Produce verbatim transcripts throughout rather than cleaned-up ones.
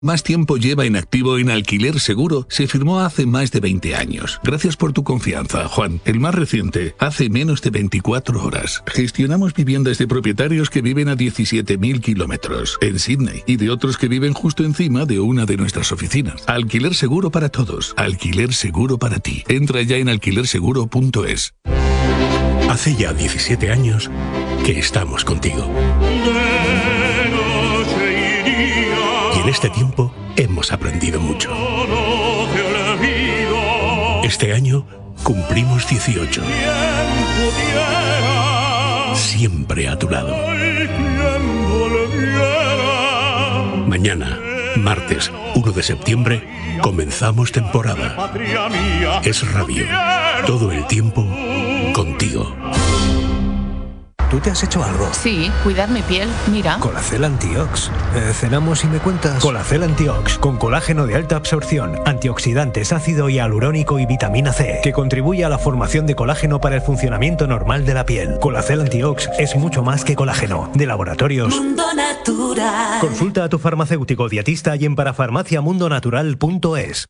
Más tiempo lleva en activo en Alquiler Seguro se firmó hace más de veinte años. Gracias por tu confianza, Juan. El más reciente, hace menos de veinticuatro horas. Gestionamos viviendas de propietarios que viven a diecisiete mil kilómetros en Sydney y de otros que viven justo encima de una de nuestras oficinas. Alquiler Seguro para todos. Alquiler Seguro para ti. Entra ya en alquiler seguro punto es. Hace ya diecisiete años que estamos contigo. Y en este tiempo hemos aprendido mucho. Este año cumplimos dieciocho. Siempre a tu lado. Mañana, martes uno de septiembre, comenzamos temporada. Es Radio. Todo el tiempo contigo. ¿Tú te has hecho algo? Sí, cuidar mi piel, mira. Colacel Antiox. Eh, cenamos y me cuentas. Colacel Antiox, con colágeno de alta absorción, antioxidantes, ácido hialurónico y vitamina C, que contribuye a la formación de colágeno para el funcionamiento normal de la piel. Colacel Antiox es mucho más que colágeno. De Laboratorios Mundo Natural. Consulta a tu farmacéutico dietista y en parafarmacia mundo natural punto es.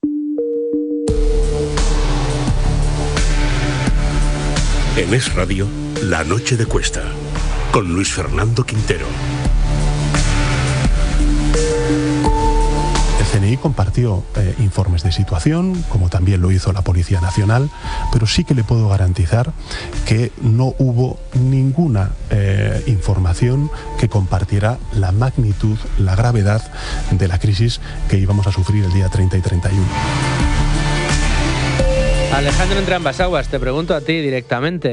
En Es Radio, La Noche de Cuesta, con Luis Fernando Quintero. El C N I compartió eh, informes de situación, como también lo hizo la Policía Nacional, pero sí que le puedo garantizar que no hubo ninguna eh, información que compartiera la magnitud, la gravedad de la crisis que íbamos a sufrir el día treinta y treinta y uno. Alejandro, entre ambas aguas, te pregunto a ti directamente,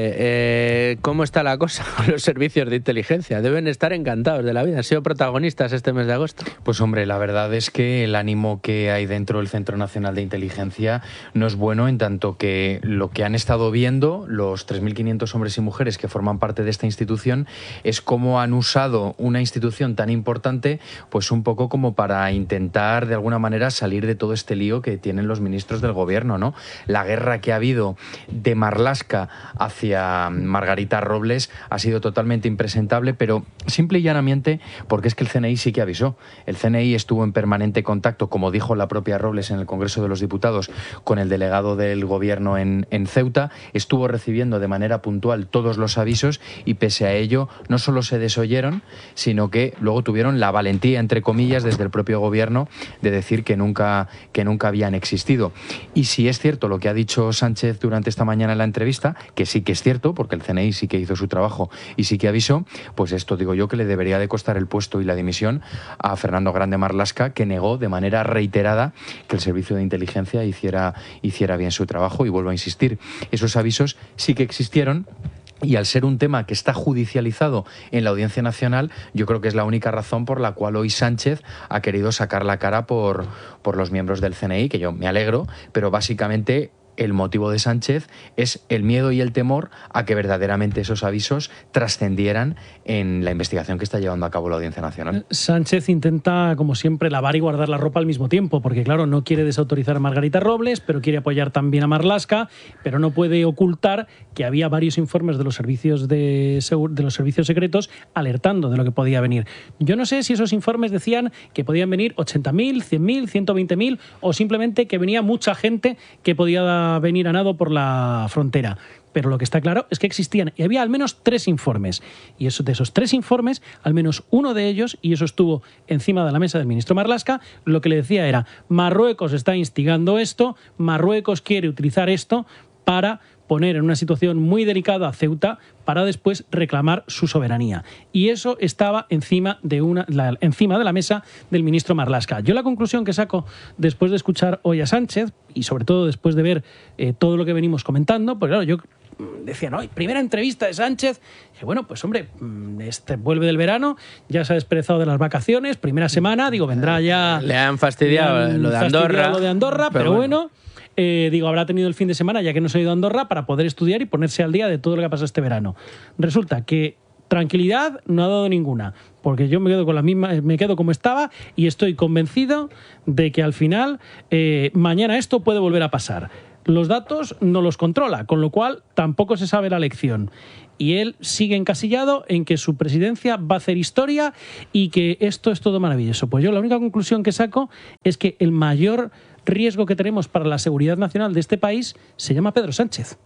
eh, ¿cómo está la cosa con los servicios de inteligencia? Deben estar encantados de la vida, han sido protagonistas este mes de agosto. Pues hombre, la verdad es que el ánimo que hay dentro del Centro Nacional de Inteligencia no es bueno, en tanto que lo que han estado viendo los tres mil quinientos hombres y mujeres que forman parte de esta institución es cómo han usado una institución tan importante, pues un poco como para intentar de alguna manera salir de todo este lío que tienen los ministros del gobierno, ¿no? La guerra que ha habido de Marlaska hacia Margarita Robles ha sido totalmente impresentable, pero simple y llanamente porque es que el C N I sí que avisó. El C N I estuvo en permanente contacto, como dijo la propia Robles en el Congreso de los Diputados, con el delegado del gobierno en, en Ceuta, estuvo recibiendo de manera puntual todos los avisos y pese a ello no solo se desoyeron, sino que luego tuvieron la valentía, entre comillas, desde el propio gobierno de decir que nunca, que nunca habían existido. Y si es cierto lo que ha dicho Sánchez durante esta mañana en la entrevista, que sí que es cierto, porque el C N I sí que hizo su trabajo y sí que avisó, pues esto digo yo que le debería de costar el puesto y la dimisión a Fernando Grande Marlaska, que negó de manera reiterada que el servicio de inteligencia hiciera, hiciera bien su trabajo. Y vuelvo a insistir, esos avisos sí que existieron. Y al ser un tema que está judicializado en la Audiencia Nacional, yo creo que es la única razón por la cual hoy Sánchez ha querido sacar la cara por, por los miembros del C N I, que yo me alegro, pero básicamente el motivo de Sánchez es el miedo y el temor a que verdaderamente esos avisos trascendieran en la investigación que está llevando a cabo la Audiencia Nacional. Sánchez intenta, como siempre, lavar y guardar la ropa al mismo tiempo, porque claro, no quiere desautorizar a Margarita Robles, pero quiere apoyar también a Marlaska, pero no puede ocultar que había varios informes de los servicios de, de los servicios secretos alertando de lo que podía venir. Yo no sé si esos informes decían que podían venir ochenta mil, cien mil, ciento veinte mil o simplemente que venía mucha gente que podía venir a nado por la frontera. Pero lo que está claro es que existían y había al menos tres informes. Y eso, de esos tres informes, al menos uno de ellos, y eso estuvo encima de la mesa del ministro Marlaska, lo que le decía era: Marruecos está instigando esto, Marruecos quiere utilizar esto para poner en una situación muy delicada a Ceuta para después reclamar su soberanía. Y eso estaba encima de, una, la, encima de la mesa del ministro Marlaska. Yo la conclusión que saco después de escuchar hoy a Sánchez, y sobre todo después de ver eh, todo lo que venimos comentando, porque claro, yo decía, no, primera entrevista de Sánchez, que bueno, pues hombre, este vuelve del verano, ya se ha desperezado de las vacaciones, primera semana, digo, vendrá ya... Le han fastidiado le han lo de Andorra. Lo de Andorra, pero, pero bueno... bueno Eh, digo, habrá tenido el fin de semana, ya que no se ha ido a Andorra, para poder estudiar y ponerse al día de todo lo que ha pasado este verano. Resulta que tranquilidad no ha dado ninguna, porque yo me quedo con la misma, me quedo como estaba y estoy convencido de que al final eh, mañana esto puede volver a pasar. Los datos no los controla, con lo cual tampoco se sabe la lección. Y él sigue encasillado en que su presidencia va a hacer historia y que esto es todo maravilloso. Pues yo la única conclusión que saco es que el mayor riesgo que tenemos para la seguridad nacional de este país se llama Pedro Sánchez.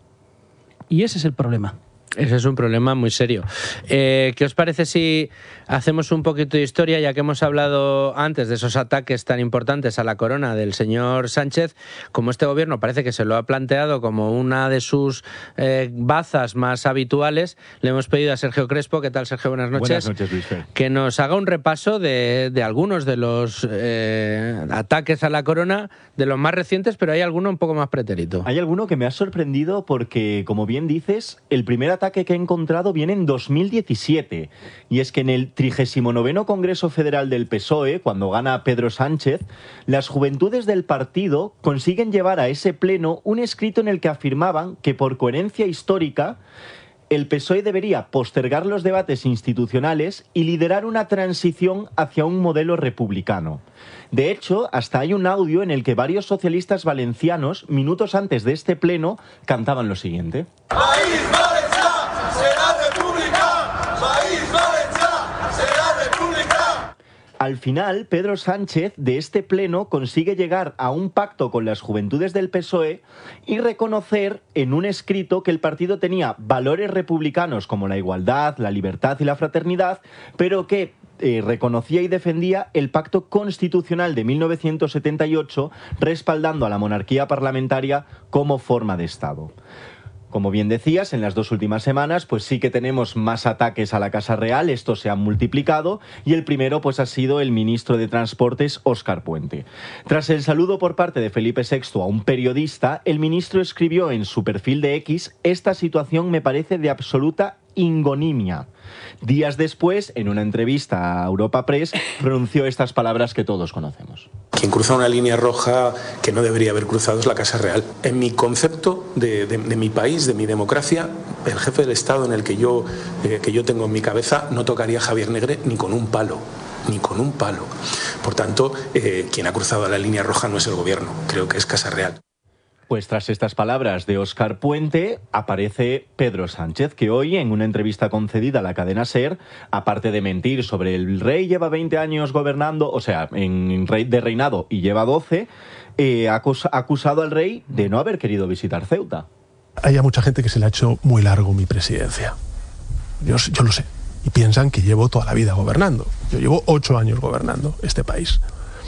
Y ese es el problema. Ese es un problema muy serio. Eh, ¿Qué os parece si hacemos un poquito de historia, ya que hemos hablado antes de esos ataques tan importantes a la corona del señor Sánchez? Como este gobierno parece que se lo ha planteado como una de sus eh, bazas más habituales, le hemos pedido a Sergio Crespo, ¿qué tal, Sergio? Buenas noches. Buenas noches, Luis Fer. Que nos haga un repaso de, de algunos de los eh, ataques a la corona, de los más recientes, pero hay alguno un poco más pretérito. Hay alguno que me ha sorprendido porque, como bien dices, el primer ataque ataque que he encontrado viene en dos mil diecisiete, y es que en el trigésimo noveno Congreso Federal del P S O E, cuando gana Pedro Sánchez, las juventudes del partido consiguen llevar a ese pleno un escrito en el que afirmaban que por coherencia histórica el P S O E debería postergar los debates institucionales y liderar una transición hacia un modelo republicano. De hecho, hasta hay un audio en el que varios socialistas valencianos, minutos antes de este pleno, cantaban lo siguiente. ¡País Valencià será república! ¡País Valencià será república! Al final, Pedro Sánchez de este pleno consigue llegar a un pacto con las juventudes del P S O E y reconocer en un escrito que el partido tenía valores republicanos como la igualdad, la libertad y la fraternidad, pero que eh, reconocía y defendía el pacto constitucional de mil novecientos setenta y ocho, respaldando a la monarquía parlamentaria como forma de Estado. Como bien decías, en las dos últimas semanas pues sí que tenemos más ataques a la Casa Real, estos se han multiplicado, y el primero pues ha sido el ministro de Transportes, Óscar Puente. Tras el saludo por parte de Felipe sexto a un periodista, el ministro escribió en su perfil de X: esta situación me parece de absoluta ingonimia. Días después, en una entrevista a Europa Press, pronunció estas palabras que todos conocemos. Quien cruza una línea roja que no debería haber cruzado es la Casa Real. En mi concepto de, de, de mi país, de mi democracia, el jefe del Estado en el que yo, eh, que yo tengo en mi cabeza no tocaría a Javier Negre ni con un palo. ni con un palo. Por tanto, eh, quien ha cruzado la línea roja no es el gobierno, creo que es Casa Real. Pues tras estas palabras de Óscar Puente, aparece Pedro Sánchez, que hoy, en una entrevista concedida a la cadena SER, aparte de mentir sobre el rey lleva veinte años gobernando, o sea, en rey de reinado y lleva doce, eh, ha acusado al rey de no haber querido visitar Ceuta. Hay a mucha gente que se le ha hecho muy largo mi presidencia. Yo, yo lo sé. Y piensan que llevo toda la vida gobernando. Yo llevo ocho años gobernando este país.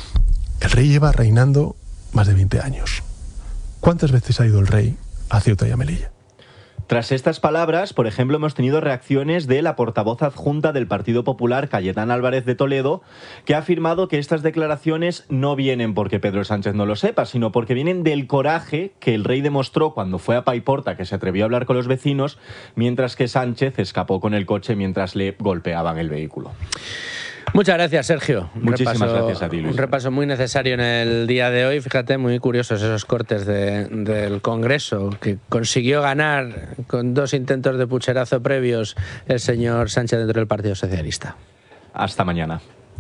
El rey lleva reinando más de veinte años. ¿Cuántas veces ha ido el rey a Ceuta y a Melilla? Tras estas palabras, por ejemplo, hemos tenido reacciones de la portavoz adjunta del Partido Popular, Cayetana Álvarez de Toledo, que ha afirmado que estas declaraciones no vienen porque Pedro Sánchez no lo sepa, sino porque vienen del coraje que el rey demostró cuando fue a Paiporta, que se atrevió a hablar con los vecinos, mientras que Sánchez escapó con el coche mientras le golpeaban el vehículo. Muchas gracias, Sergio. Un Muchísimas repaso, gracias a ti, Luis. Un repaso muy necesario en el día de hoy. Fíjate, muy curiosos esos cortes de, del Congreso, que consiguió ganar con dos intentos de pucherazo previos el señor Sánchez dentro del Partido Socialista. Hasta mañana.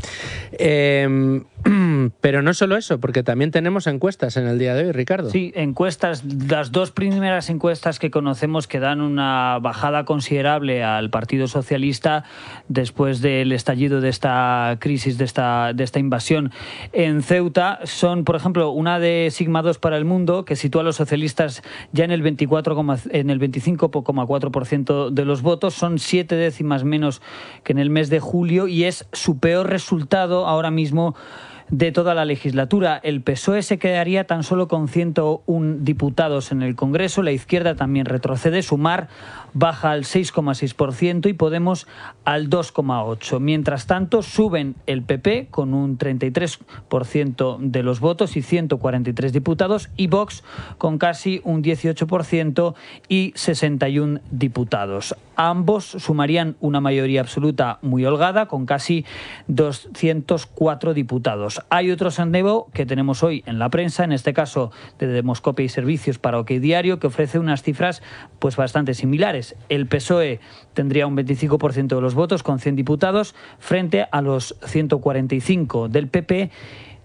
Eh, pero no solo eso, porque también tenemos encuestas en el día de hoy, Ricardo. Sí, encuestas, las dos primeras encuestas que conocemos que dan una bajada considerable al Partido Socialista después del estallido de esta crisis, de esta, de esta invasión en Ceuta, son, por ejemplo, una de Sigma dos para El Mundo, que sitúa a los socialistas ya en el veinticuatro, en el veinticinco coma cuatro por ciento de los votos, son siete décimas menos que en el mes de julio y es su peor resultado ahora mismo de toda la legislatura. El P S O E se quedaría tan solo con ciento uno diputados en el Congreso, la izquierda también retrocede, Sumar baja al seis coma seis por ciento y Podemos al dos coma ocho por ciento. Mientras tanto, suben el P P con un treinta y tres por ciento de los votos y ciento cuarenta y tres diputados y Vox con casi un dieciocho por ciento y sesenta y uno diputados. Ambos sumarían una mayoría absoluta muy holgada con casi doscientos cuatro diputados. Hay otro sondeo que tenemos hoy en la prensa, en este caso de Demoscopia y Servicios para OK Diario, que ofrece unas cifras pues bastante similares. El P S O E tendría un veinticinco por ciento de los votos con cien diputados frente a los ciento cuarenta y cinco del P P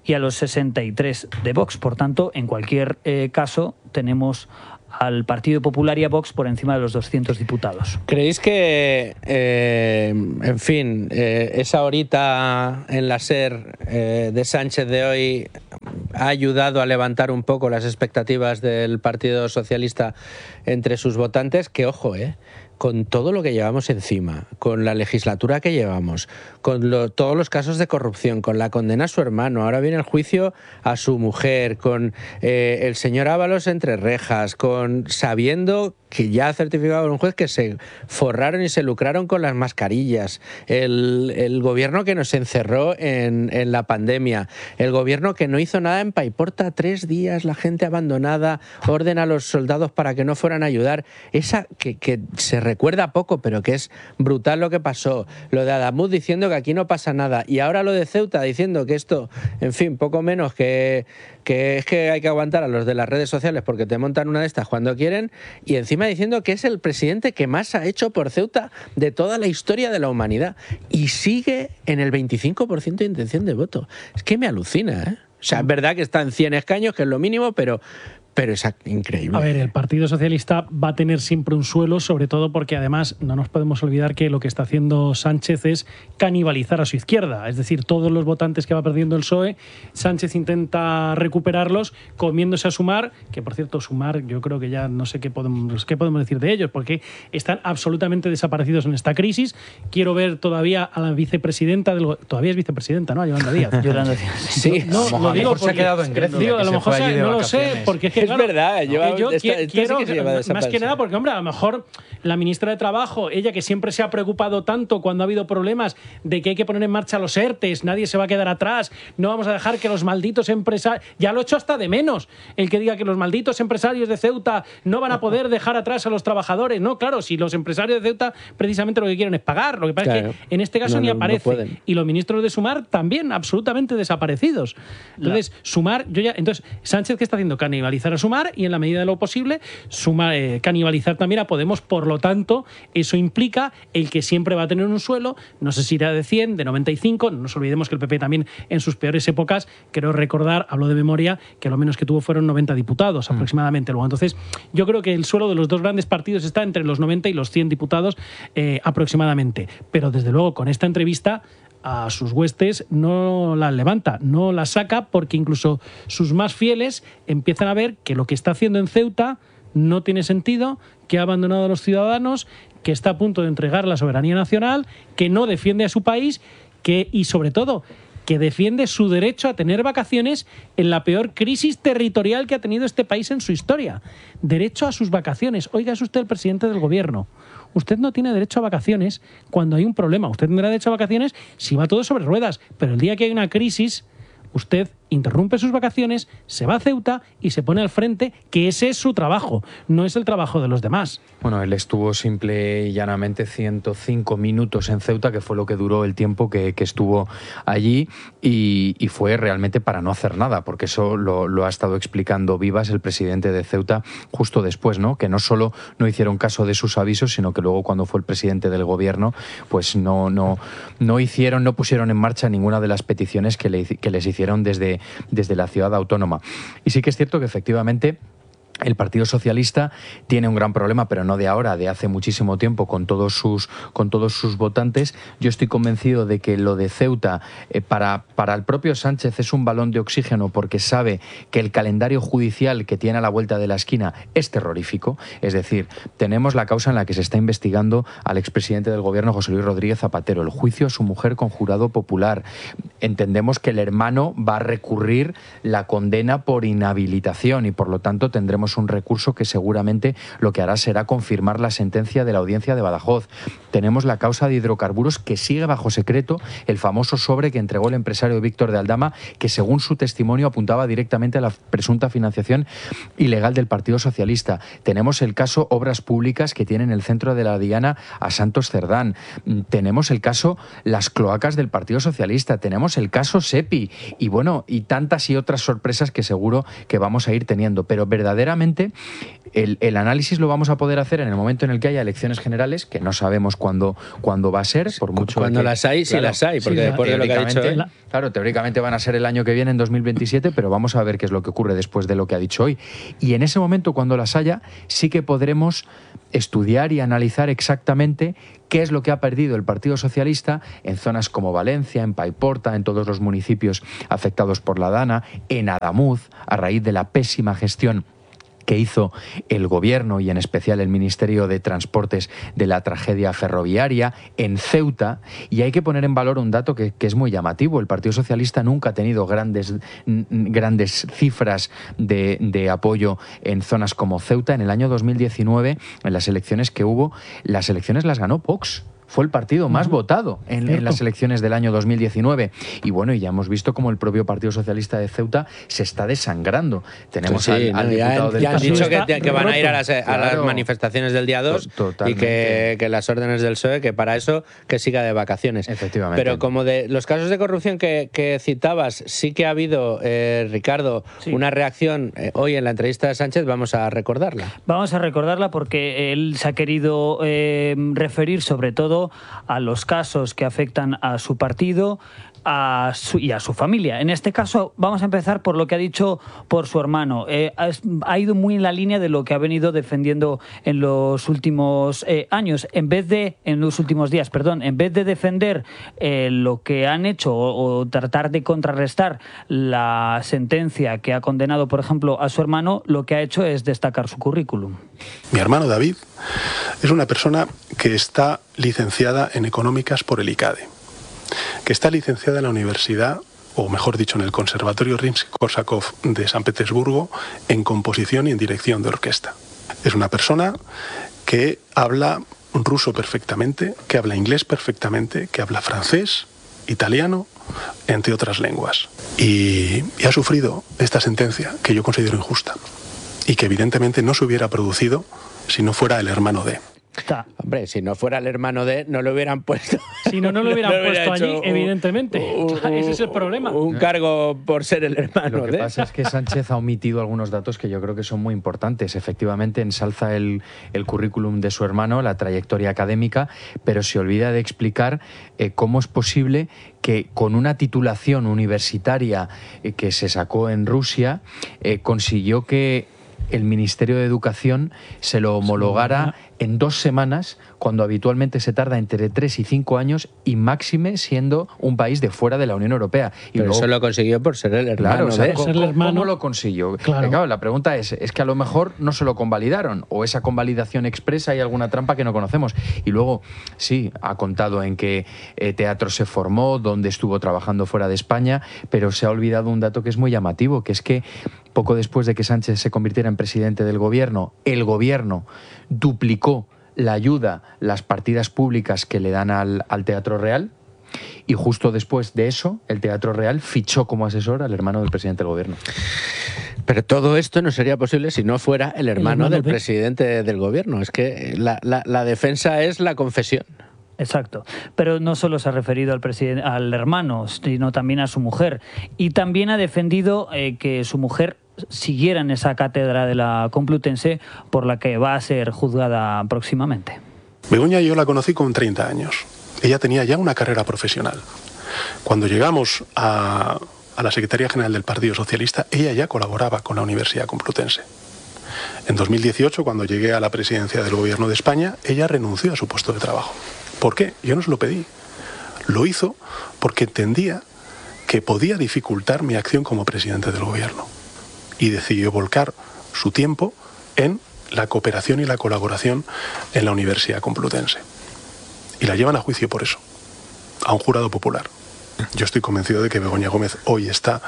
y a los sesenta y tres de Vox. Por tanto, en cualquier eh, caso, tenemos al Partido Popular y a Vox por encima de los doscientos diputados. ¿Creéis que, eh, en fin, eh, esa horita en la SER eh, de Sánchez de hoy ha ayudado a levantar un poco las expectativas del Partido Socialista entre sus votantes? Que, ojo, eh, con todo lo que llevamos encima, con la legislatura que llevamos, con lo, todos los casos de corrupción, con la condena a su hermano, ahora viene el juicio a su mujer, con eh, el señor Ábalos entre rejas, con sabiendo que ya ha certificado un juez que se forraron y se lucraron con las mascarillas, el, el gobierno que nos encerró en, en la pandemia, el gobierno que no hizo nada en Paiporta, tres días, la gente abandonada, orden a los soldados para que no fueran a ayudar, esa que, que se recuerda poco, pero que es brutal lo que pasó, lo de Adamuz diciendo que aquí no pasa nada, y ahora lo de Ceuta diciendo que esto, en fin, poco menos que, que es que hay que aguantar a los de las redes sociales porque te montan una de estas cuando quieren, y encima diciendo que es el presidente que más ha hecho por Ceuta de toda la historia de la humanidad, y sigue en el veinticinco por ciento de intención de voto. Es que me alucina, ¿eh? O sea, es verdad que está en cien escaños, que es lo mínimo, pero... Pero es increíble. A ver, el Partido Socialista va a tener siempre un suelo, sobre todo porque además no nos podemos olvidar que lo que está haciendo Sánchez es canibalizar a su izquierda. Es decir, todos los votantes que va perdiendo el P S O E, Sánchez intenta recuperarlos comiéndose a Sumar, que por cierto, Sumar yo creo que ya no sé qué podemos, qué podemos decir de ellos, porque están absolutamente desaparecidos en esta crisis. Quiero ver todavía a la vicepresidenta, del, todavía es vicepresidenta, ¿no? A Yolanda Díaz. Yolanda Díaz. Sí, no, no, lo digo porque, se ha quedado en Grecia. Digo, a lo mejor se, no lo sé, porque es que es claro, verdad, lleva, yo esta, esta quiero, sí que se lleva más que nada porque, hombre, a lo mejor la ministra de Trabajo, ella que siempre se ha preocupado tanto cuando ha habido problemas de que hay que poner en marcha los ERTES, nadie se va a quedar atrás, no vamos a dejar que los malditos empresarios, ya lo he hecho hasta de menos, el que diga que los malditos empresarios de Ceuta no van a poder dejar atrás a los trabajadores. No, claro, si los empresarios de Ceuta precisamente lo que quieren es pagar, lo que pasa claro. es que en este caso no, ni no, aparece. No y los ministros de Sumar también absolutamente desaparecidos. Entonces, la... Sumar, yo ya, entonces, Sánchez, ¿qué está haciendo? Canibalizar a Sumar y en la medida de lo posible sumar, eh, canibalizar también a Podemos. Por lo tanto, eso implica el que siempre va a tener un suelo, no sé si irá de cien, de noventa y cinco, no nos olvidemos que el P P también en sus peores épocas, creo recordar, hablo de memoria, que lo menos que tuvo fueron noventa diputados mm. aproximadamente. Luego, entonces, yo creo que el suelo de los dos grandes partidos está entre los noventa y los cien diputados eh, aproximadamente. Pero desde luego, con esta entrevista a sus huestes no las levanta, no las saca, porque incluso sus más fieles empiezan a ver que lo que está haciendo en Ceuta no tiene sentido, que ha abandonado a los ciudadanos, que está a punto de entregar la soberanía nacional, que no defiende a su país, que y sobre todo que defiende su derecho a tener vacaciones en la peor crisis territorial que ha tenido este país en su historia. Derecho a sus vacaciones. Oiga, es usted el presidente del gobierno. Usted no tiene derecho a vacaciones cuando hay un problema. Usted tendrá derecho a vacaciones si va todo sobre ruedas. Pero el día que hay una crisis, usted interrumpe sus vacaciones, se va a Ceuta y se pone al frente, que ese es su trabajo, no es el trabajo de los demás. Bueno, él estuvo simple y llanamente ciento cinco minutos en Ceuta, que fue lo que duró el tiempo que, que estuvo allí, y, y fue realmente para no hacer nada, porque eso lo, lo ha estado explicando Vivas, el presidente de Ceuta, justo después, ¿no? Que no solo no hicieron caso de sus avisos, sino que luego cuando fue el presidente del gobierno, pues no, no, no hicieron, no pusieron en marcha ninguna de las peticiones que, le, que les hicieron desde desde la ciudad autónoma. Y sí que es cierto que efectivamente el Partido Socialista tiene un gran problema, pero no de ahora, de hace muchísimo tiempo, con todos sus, con todos sus votantes. Yo estoy convencido de que lo de Ceuta, eh, para, para el propio Sánchez es un balón de oxígeno, porque sabe que el calendario judicial que tiene a la vuelta de la esquina es terrorífico. Es decir, tenemos la causa en la que se está investigando al expresidente del gobierno, José Luis Rodríguez Zapatero, el juicio a su mujer con jurado popular. Entendemos que el hermano va a recurrir la condena por inhabilitación y por lo tanto tendremos un recurso que seguramente lo que hará será confirmar la sentencia de la audiencia de Badajoz. Tenemos la causa de hidrocarburos que sigue bajo secreto, el famoso sobre que entregó el empresario Víctor de Aldama, que según su testimonio apuntaba directamente a la presunta financiación ilegal del Partido Socialista. Tenemos el caso Obras Públicas, que tiene en el centro de la diana a Santos Cerdán. Tenemos el caso Las Cloacas del Partido Socialista. Tenemos el caso SEPI y bueno, y tantas y otras sorpresas que seguro que vamos a ir teniendo. Pero verdaderamente seguramente el, el análisis lo vamos a poder hacer en el momento en el que haya elecciones generales, que no sabemos cuándo, cuándo va a ser, por mucho Cuando que, las hay, sí claro, las hay, porque sí, después de lo que ha dicho él... Claro, teóricamente van a ser el año que viene, en dos mil veintisiete, pero vamos a ver qué es lo que ocurre después de lo que ha dicho hoy. Y en ese momento, cuando las haya, sí que podremos estudiar y analizar exactamente qué es lo que ha perdido el Partido Socialista en zonas como Valencia, en Paiporta, en todos los municipios afectados por la Dana, en Adamuz, a raíz de la pésima gestión que hizo el Gobierno y en especial el Ministerio de Transportes de la tragedia ferroviaria, en Ceuta, y hay que poner en valor un dato que, que es muy llamativo. El Partido Socialista nunca ha tenido grandes, grandes cifras de, de apoyo en zonas como Ceuta. En el año dos mil diecinueve, en las elecciones que hubo, las elecciones las ganó Vox. Fue el partido más uh-huh. votado en, en las elecciones del año dos mil diecinueve. Y bueno, y ya hemos visto cómo el propio Partido Socialista de Ceuta se está desangrando. Tenemos pues sí, al, al no, diputado ya, del ya han dicho que, que van a ir a las, claro. a las manifestaciones del día dos y que, que las órdenes del P S O E, que para eso que siga de vacaciones. Efectivamente. Pero como de los casos de corrupción que, que citabas, sí que ha habido, eh, Ricardo, sí. una reacción eh, hoy en la entrevista de Sánchez, vamos a recordarla. Vamos a recordarla porque él se ha querido eh, referir sobre todo a los casos que afectan a su partido a su, y a su familia. En este caso vamos a empezar por lo que ha dicho por su hermano. Eh, ha, ha ido muy en la línea de lo que ha venido defendiendo en los últimos eh, años. En vez de, en los últimos días, perdón, en vez de defender eh, lo que han hecho o, o tratar de contrarrestar la sentencia que ha condenado, por ejemplo, a su hermano, lo que ha hecho es destacar su currículum. Mi hermano David es una persona que está licenciada en Económicas por el ICADE, que está licenciada en la Universidad, o mejor dicho, en el Conservatorio Rimski-Korsakov de San Petersburgo, en composición y en dirección de orquesta. Es una persona que habla ruso perfectamente, que habla inglés perfectamente, que habla francés, italiano, entre otras lenguas. Y, y ha sufrido esta sentencia que yo considero injusta y que evidentemente no se hubiera producido si no fuera el hermano de. Está. Hombre, si no fuera el hermano de, no lo hubieran puesto. Si no, no lo hubieran no puesto allí, un, evidentemente. Un, un, Ese es el problema. Un cargo por ser el hermano de. Lo que de. pasa es que Sánchez ha omitido algunos datos que yo creo que son muy importantes. Efectivamente, ensalza el, el currículum de su hermano, la trayectoria académica, pero se olvida de explicar eh, cómo es posible que con una titulación universitaria eh, que se sacó en Rusia, eh, consiguió que el Ministerio de Educación se lo homologara en dos semanas, cuando habitualmente se tarda entre tres y cinco años, y máxime siendo un país de fuera de la Unión Europea. Y Pero luego, eso lo consiguió por ser el hermano. claro, o sea, de... ¿cómo, ser el hermano? ¿cómo lo consiguió? Claro. Claro, la pregunta es, es que a lo mejor no se lo convalidaron, o esa convalidación expresa hay alguna trampa que no conocemos. Y luego, sí, ha contado en qué eh, teatro se formó, dónde estuvo trabajando fuera de España, pero se ha olvidado un dato que es muy llamativo, que es que poco después de que Sánchez se convirtiera en presidente del gobierno, el gobierno duplicó la ayuda, las partidas públicas que le dan al, al Teatro Real, y justo después de eso, el Teatro Real fichó como asesor al hermano del presidente del gobierno. Pero todo esto no sería posible si no fuera el hermano, el hermano del de... presidente del gobierno. Es que la, la, la defensa es la confesión. Exacto, pero no solo se ha referido al, presidente, al hermano, sino también a su mujer. Y también ha defendido eh, que su mujer siguiera en esa cátedra de la Complutense por la que va a ser juzgada próximamente. Begoña yo la conocí con treinta años. Ella tenía ya una carrera profesional. Cuando llegamos a, a la Secretaría General del Partido Socialista, ella ya colaboraba con la Universidad Complutense. En dos mil dieciocho, cuando llegué a la presidencia del Gobierno de España, ella renunció a su puesto de trabajo. ¿Por qué? Yo no se lo pedí. Lo hizo porque entendía que podía dificultar mi acción como presidente del Gobierno. Y decidió volcar su tiempo en la cooperación y la colaboración en la Universidad Complutense. Y la llevan a juicio por eso, a un jurado popular. Yo estoy convencido de que Begoña Gómez hoy está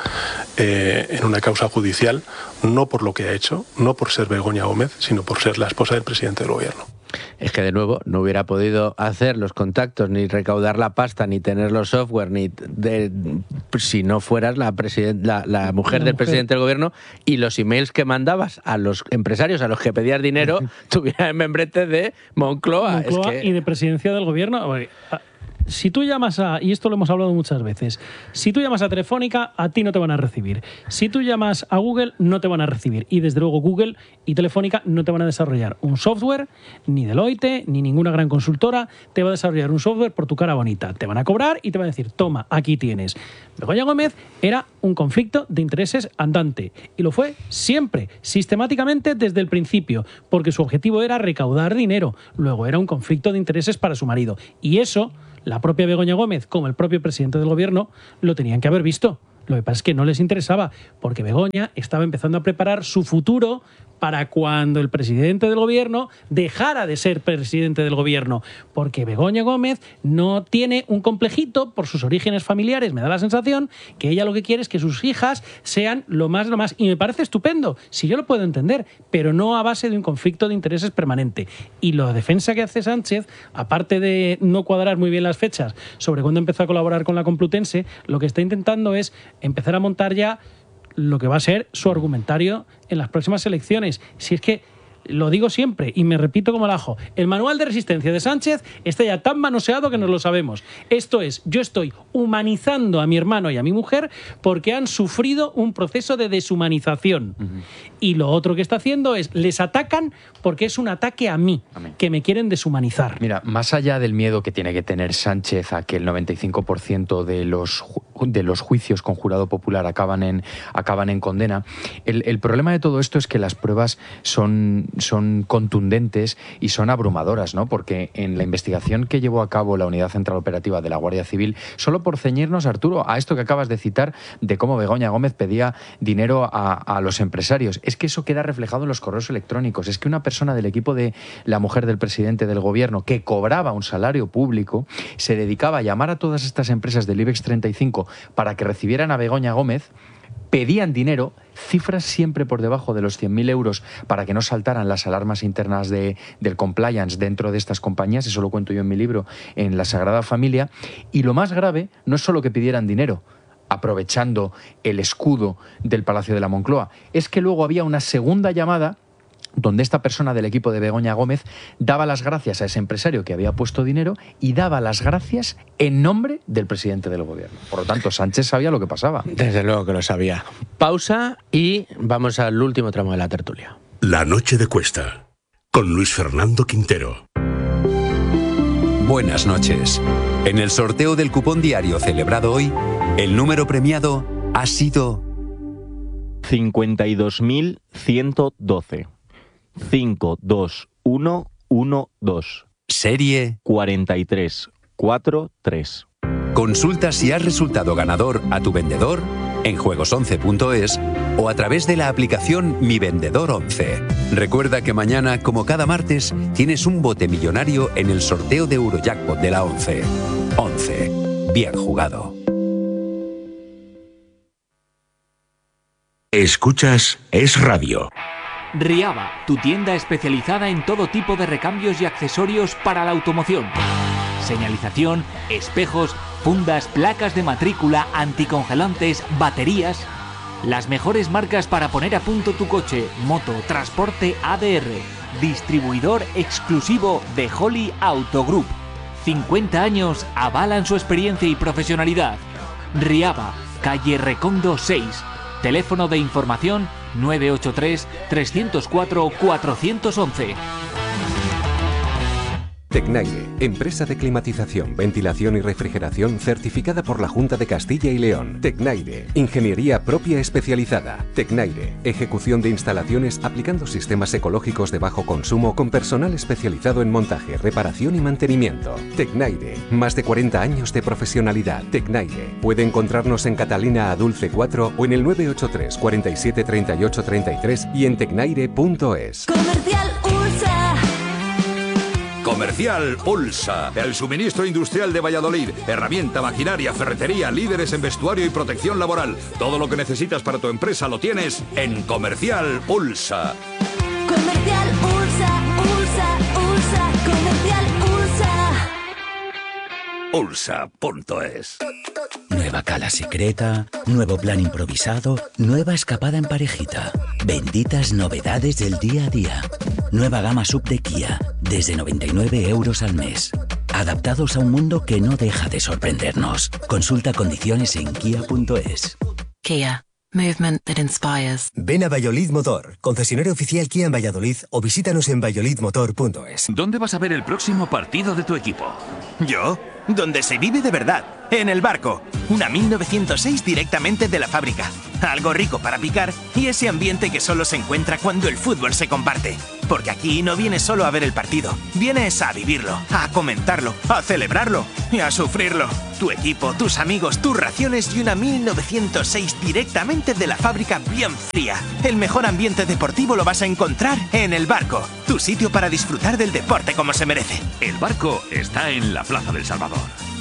eh, en una causa judicial, no por lo que ha hecho, no por ser Begoña Gómez, sino por ser la esposa del presidente del Gobierno. Es que de nuevo no hubiera podido hacer los contactos, ni recaudar la pasta, ni tener los software, ni de, si no fueras la, la, la mujer la del mujer. presidente del gobierno, y los emails que mandabas a los empresarios a los que pedías dinero tuvieran el membrete de Moncloa. Moncloa es que... y de presidencia del gobierno. si tú llamas a, y esto lo hemos hablado muchas veces, si tú llamas a Telefónica, a ti no te van a recibir. Si tú llamas a Google, no te van a recibir. Y desde luego Google y Telefónica no te van a desarrollar un software, ni Deloitte, ni ninguna gran consultora te va a desarrollar un software por tu cara bonita. Te van a cobrar y te van a decir, toma, aquí tienes. Begoña Gómez era un conflicto de intereses andante. Y lo fue siempre, sistemáticamente desde el principio, porque su objetivo era recaudar dinero. Luego era un conflicto de intereses para su marido. Y eso, la propia Begoña Gómez, como el propio presidente del gobierno, lo tenían que haber visto. Lo que pasa es que no les interesaba, porque Begoña estaba empezando a preparar su futuro para cuando el presidente del gobierno dejara de ser presidente del gobierno. Porque Begoña Gómez no tiene un complejito por sus orígenes familiares. Me da la sensación que ella lo que quiere es que sus hijas sean lo más, lo más... Y me parece estupendo, si yo lo puedo entender, pero no a base de un conflicto de intereses permanente. Y la defensa que hace Sánchez, aparte de no cuadrar muy bien las fechas sobre cuándo empezó a colaborar con la Complutense, lo que está intentando es empezar a montar ya lo que va a ser su argumentario en las próximas elecciones. Si es que, lo digo siempre y me repito como el ajo, el manual de resistencia de Sánchez está ya tan manoseado que nos lo sabemos. Esto es, yo estoy humanizando a mi hermano y a mi mujer porque han sufrido un proceso de deshumanización. Uh-huh. Y lo otro que está haciendo es, les atacan porque es un ataque a mí, Amén. que me quieren deshumanizar. Mira, más allá del miedo que tiene que tener Sánchez a que el noventa y cinco por ciento de los, de los juicios con jurado popular acaban en, acaban en condena, el, el problema de todo esto es que las pruebas son... son contundentes y son abrumadoras, ¿no? Porque en la investigación que llevó a cabo la Unidad Central Operativa de la Guardia Civil, solo por ceñirnos, Arturo, a esto que acabas de citar de cómo Begoña Gómez pedía dinero a, a los empresarios, es que eso queda reflejado en los correos electrónicos. Es que una persona del equipo de la mujer del presidente del gobierno que cobraba un salario público se dedicaba a llamar a todas estas empresas del IBEX treinta y cinco para que recibieran a Begoña Gómez, pedían dinero, cifras siempre por debajo de los cien mil euros para que no saltaran las alarmas internas de, del compliance dentro de estas compañías, eso lo cuento yo en mi libro, en La Sagrada Familia, y lo más grave no es solo que pidieran dinero, aprovechando el escudo del Palacio de la Moncloa, es que luego había una segunda llamada donde esta persona del equipo de Begoña Gómez daba las gracias a ese empresario que había puesto dinero y daba las gracias en nombre del presidente del gobierno. Por lo tanto, Sánchez sabía lo que pasaba. Desde luego que lo sabía. Pausa y vamos al último tramo de la tertulia. La noche de Cuesta, con Luis Fernando Quintero. Buenas noches. En el sorteo del cupón diario celebrado hoy, el número premiado ha sido cincuenta y dos mil ciento doce. cinco dos uno uno dos. Serie cuarenta y tres cuarenta y tres. Consulta si has resultado ganador a tu vendedor en juegos once punto es o a través de la aplicación Mi Vendedor once. Recuerda que mañana, como cada martes, tienes un bote millonario en el sorteo de Eurojackpot de la once. once. Bien jugado. Escuchas Es Radio. Riaba, tu tienda especializada en todo tipo de recambios y accesorios para la automoción. Señalización, espejos, fundas, placas de matrícula, anticongelantes, baterías. Las mejores marcas para poner a punto tu coche, moto, transporte A D R. Distribuidor exclusivo de Holly Auto Group. cincuenta años avalan su experiencia y profesionalidad. Riaba, calle Recondo seis. Teléfono de información nueve ocho tres, tres cero cuatro, cuatro uno uno. Tecnaire, empresa de climatización, ventilación y refrigeración certificada por la Junta de Castilla y León. Tecnaire, ingeniería propia especializada. Tecnaire, ejecución de instalaciones aplicando sistemas ecológicos de bajo consumo con personal especializado en montaje, reparación y mantenimiento. Tecnaire, más de cuarenta años de profesionalidad. Tecnaire, puede encontrarnos en Catalina Adulce cuatro o en el nueve ocho tres, cuarenta y siete, treinta y ocho, treinta y tres y en tecnaire punto es. Comercial Ursa. Comercial Ulsa, el suministro industrial de Valladolid. Herramienta, maquinaria, ferretería, líderes en vestuario y protección laboral. Todo lo que necesitas para tu empresa lo tienes en Comercial Ulsa. Comercial Ursa, Ursa, Ursa, Comercial Ursa. Ulsa punto es. Nueva cala secreta, nuevo plan improvisado, nueva escapada en parejita. Benditas novedades del día a día. Nueva gama sub de Kia, desde noventa y nueve euros al mes. adaptados a un mundo que no deja de sorprendernos. Consulta condiciones en kia punto es. Kia. Movement that inspires. Ven a Valladolid Motor, concesionario oficial Kia en Valladolid, o visítanos en valladolid motor punto es. ¿Dónde vas a ver el próximo partido de tu equipo? ¿Yo? Donde se vive de verdad, en el Barco. Una mil novecientos seis directamente de la fábrica. Algo rico para picar y ese ambiente que solo se encuentra cuando el fútbol se comparte. Porque aquí no vienes solo a ver el partido, vienes a vivirlo, a comentarlo, a celebrarlo y a sufrirlo. Tu equipo, tus amigos, tus raciones y una mil novecientos seis directamente de la fábrica bien fría. El mejor ambiente deportivo lo vas a encontrar en el Barco, tu sitio para disfrutar del deporte como se merece. El Barco está en la Plaza del Salvador.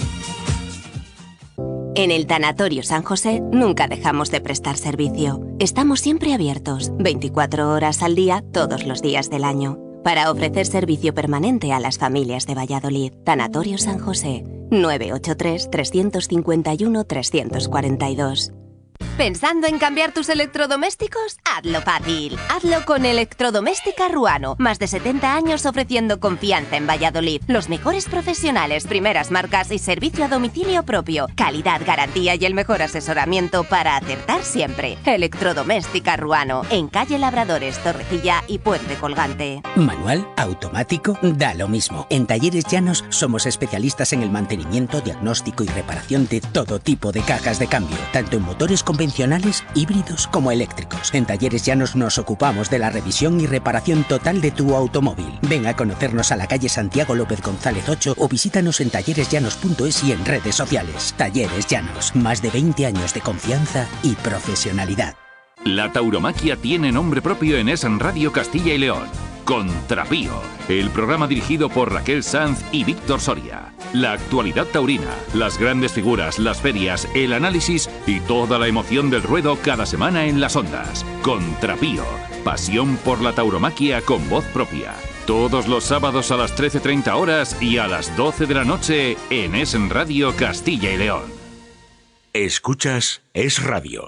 En el Tanatorio San José nunca dejamos de prestar servicio. Estamos siempre abiertos, veinticuatro horas al día, todos los días del año, para ofrecer servicio permanente a las familias de Valladolid. Tanatorio San José, nueve ocho tres, tres cinco uno, tres cuatro dos. ¿Pensando en cambiar tus electrodomésticos? Hazlo fácil. Hazlo con Electrodoméstica Ruano. Más de setenta años ofreciendo confianza en Valladolid. Los mejores profesionales, primeras marcas y servicio a domicilio propio. Calidad, garantía y el mejor asesoramiento para acertar siempre. Electrodoméstica Ruano. En calle Labradores, Torrecilla y Puente Colgante. Manual, automático, da lo mismo. En Talleres Llanos somos especialistas en el mantenimiento, diagnóstico y reparación de todo tipo de cajas de cambio, tanto en motores convencionales, híbridos como eléctricos. En Talleres Llanos nos ocupamos de la revisión y reparación total de tu automóvil. Ven a conocernos a la calle Santiago López González ocho o visítanos en talleres llanos punto es y en redes sociales. Talleres Llanos, más de veinte años de confianza y profesionalidad. La tauromaquia tiene nombre propio en Es Radio Castilla y León. Contrapío, el programa dirigido por Raquel Sanz y Víctor Soria. La actualidad taurina, las grandes figuras, las ferias, el análisis y toda la emoción del ruedo cada semana en las ondas. Contrapío, pasión por la tauromaquia con voz propia. Todos los sábados a las trece treinta horas y a las doce de la noche en Es Radio Castilla y León. Escuchas Es Radio.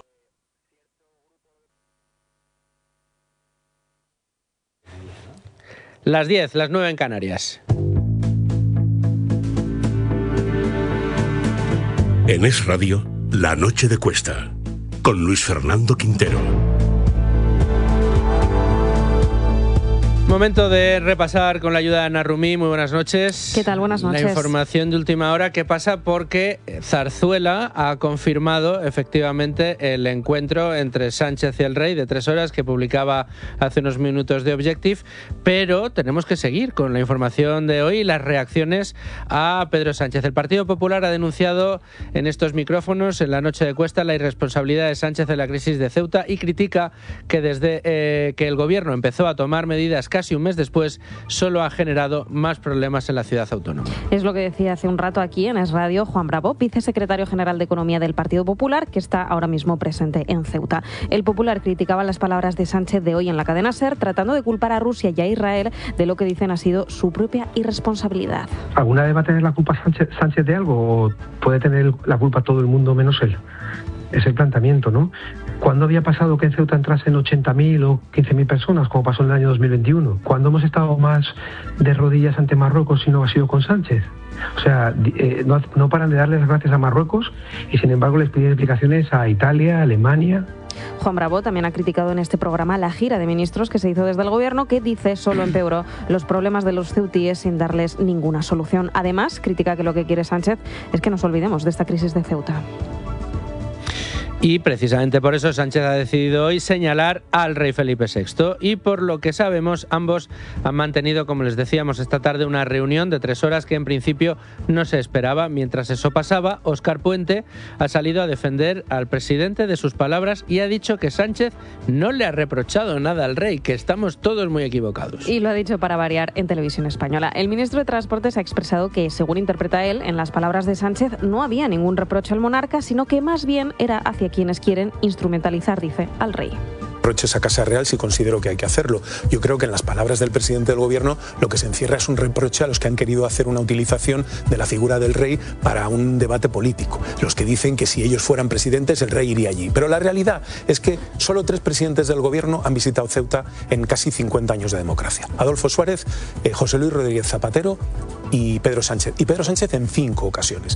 Las diez, las nueve en Canarias. En Es Radio, La Noche de Cuesta, con Luis Fernando Quintero. Momento de repasar con la ayuda de Ana Rumí. Muy buenas noches. ¿Qué tal? Buenas noches. La información de última hora que pasa porque Zarzuela ha confirmado efectivamente el encuentro entre Sánchez y el Rey de tres horas que publicaba hace unos minutos de Objective, pero tenemos que seguir con la información de hoy y las reacciones a Pedro Sánchez. El Partido Popular ha denunciado en estos micrófonos en la noche de Cuesta la irresponsabilidad de Sánchez en la crisis de Ceuta y critica que desde eh, que el gobierno empezó a tomar medidas casi un mes después, solo ha generado más problemas en la ciudad autónoma. Es lo que decía hace un rato aquí en Es Radio Juan Bravo, vicesecretario general de Economía del Partido Popular, que está ahora mismo presente en Ceuta. El Popular criticaba las palabras de Sánchez de hoy en la cadena SER, tratando de culpar a Rusia y a Israel de lo que dicen ha sido su propia irresponsabilidad. ¿Alguna vez va a tener la culpa Sánchez, Sánchez de algo o puede tener la culpa todo el mundo menos él? Es el planteamiento, ¿no? ¿Cuándo había pasado que en Ceuta entrasen ochenta mil o quince mil personas, como pasó en el año dos mil veintiuno? ¿Cuándo hemos estado más de rodillas ante Marruecos si no ha sido con Sánchez? O sea, eh, no, no paran de darles las gracias a Marruecos y sin embargo les piden explicaciones a Italia, a Alemania. Juan Bravo también ha criticado en este programa la gira de ministros que se hizo desde el gobierno, que dice solo empeoró los problemas de los ceutíes sin darles ninguna solución. Además, critica que lo que quiere Sánchez es que nos olvidemos de esta crisis de Ceuta. Y precisamente por eso Sánchez ha decidido hoy señalar al rey Felipe sexto. Y por lo que sabemos, ambos han mantenido, como les decíamos esta tarde, una reunión de tres horas que en principio no se esperaba. Mientras eso pasaba, Óscar Puente ha salido a defender al presidente de sus palabras y ha dicho que Sánchez no le ha reprochado nada al rey, que estamos todos muy equivocados. Y lo ha dicho para variar en Televisión Española. El ministro de Transportes ha expresado que, según interpreta él, en las palabras de Sánchez no había ningún reproche al monarca, sino que más bien era hacia quienes quieren instrumentalizar, dice, al rey. reproches a Casa Real si considero que hay que hacerlo. Yo creo que en las palabras del presidente del gobierno lo que se encierra es un reproche a los que han querido hacer una utilización de la figura del rey para un debate político. Los que dicen que si ellos fueran presidentes el rey iría allí. Pero la realidad es que solo tres presidentes del gobierno han visitado Ceuta en casi cincuenta años de democracia. Adolfo Suárez, eh, José Luis Rodríguez Zapatero y Pedro Sánchez. Y Pedro Sánchez en cinco ocasiones.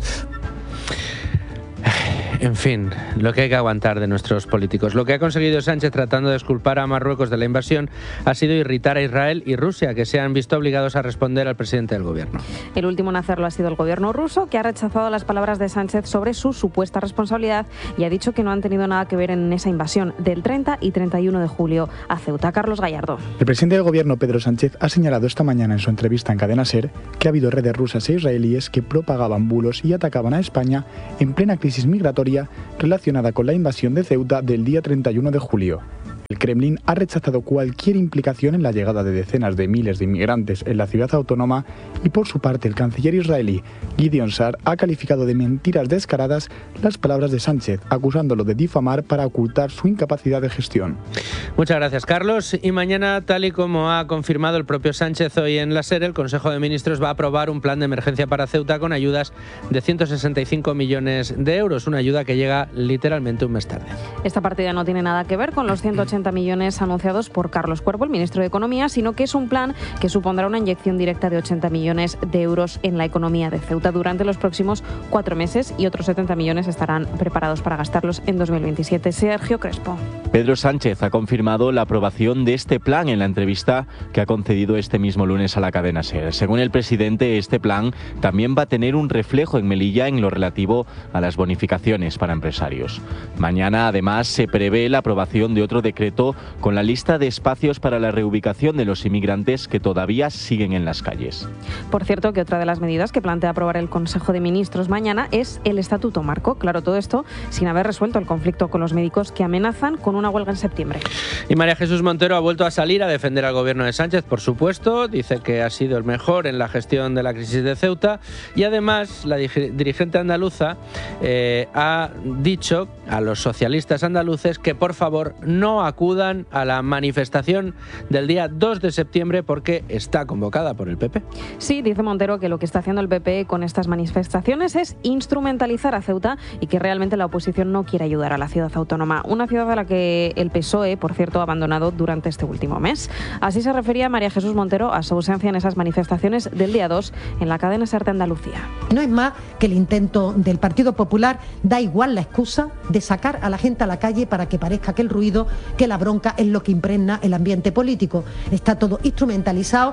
En fin, lo que hay que aguantar de nuestros políticos. Lo que ha conseguido Sánchez tratando de exculpar a Marruecos de la invasión ha sido irritar a Israel y Rusia, que se han visto obligados a responder al presidente del gobierno. El último en hacerlo ha sido el gobierno ruso, que ha rechazado las palabras de Sánchez sobre su supuesta responsabilidad y ha dicho que no han tenido nada que ver en esa invasión del treinta y treinta y uno de julio a Ceuta. Carlos Gallardo. El presidente del gobierno, Pedro Sánchez, ha señalado esta mañana en su entrevista en Cadena SER que ha habido redes rusas e israelíes que propagaban bulos y atacaban a España en plena crisis migratoria relacionada con la invasión de Ceuta del día treinta y uno de julio. El Kremlin ha rechazado cualquier implicación en la llegada de decenas de miles de inmigrantes en la ciudad autónoma y, por su parte, el canciller israelí Gideon Sa'ar ha calificado de mentiras descaradas las palabras de Sánchez, acusándolo de difamar para ocultar su incapacidad de gestión. Muchas gracias, Carlos. Y mañana, tal y como ha confirmado el propio Sánchez hoy en la SER, el Consejo de Ministros va a aprobar un plan de emergencia para Ceuta con ayudas de ciento sesenta y cinco millones de euros, una ayuda que llega literalmente un mes tarde. Esta partida no tiene nada que ver con los ciento ochenta millones anunciados por Carlos Cuervo, el ministro de Economía, sino que es un plan que supondrá una inyección directa de ochenta millones de euros en la economía de Ceuta durante los próximos cuatro meses y otros setenta millones estarán preparados para gastarlos en dos mil veintisiete. Sergio Crespo. Pedro Sánchez ha confirmado la aprobación de este plan en la entrevista que ha concedido este mismo lunes a la cadena SER. Según el presidente, este plan también va a tener un reflejo en Melilla en lo relativo a las bonificaciones para empresarios. Mañana, además, se prevé la aprobación de otro decreto con la lista de espacios para la reubicación de los inmigrantes que todavía siguen en las calles. Por cierto, que otra de las medidas que plantea aprobar el Consejo de Ministros mañana es el Estatuto Marco. Claro, todo esto sin haber resuelto el conflicto con los médicos que amenazan con una huelga en septiembre. Y María Jesús Montero ha vuelto a salir a defender al gobierno de Sánchez, por supuesto. Dice que ha sido el mejor en la gestión de la crisis de Ceuta y además la dirigente andaluza eh, ha dicho a los socialistas andaluces que por favor no acudan a la manifestación del día dos de septiembre porque está convocada por el P P. Sí, dice Montero que lo que está haciendo el P P con estas manifestaciones es instrumentalizar a Ceuta y que realmente la oposición no quiere ayudar a la ciudad autónoma, una ciudad a la que el P S O E, por cierto, ha abandonado durante este último mes. Así se refería María Jesús Montero a su ausencia en esas manifestaciones del día dos en la cadena SER de Andalucía. No es más que el intento del Partido Popular, da igual la excusa de sacar a la gente a la calle para que parezca que el ruido, que la bronca es lo que impregna el ambiente político. Está todo instrumentalizado.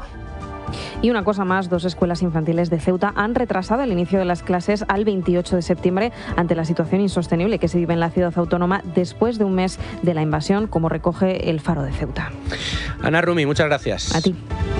Y una cosa más, dos escuelas infantiles de Ceuta han retrasado el inicio de las clases al veintiocho de septiembre ante la situación insostenible que se vive en la ciudad autónoma después de un mes de la invasión, como recoge el Faro de Ceuta. Ana Rumi, muchas gracias. A ti.